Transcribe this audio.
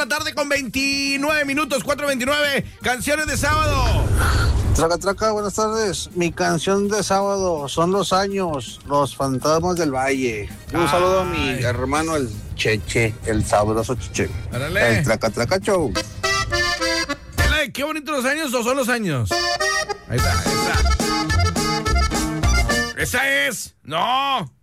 tarde con 29 minutos, 4:29, canciones de sábado. Traca, traca, buenas tardes. Mi canción de sábado son Los Años, Los Fantasmas del Valle. Un saludo a mi hermano, el Cheche, el sabroso Cheche. Árale. El Traca, Traca Show. ¿Qué bonitos los años o son los años? Ahí está, esa. ¡Esa es! ¡No!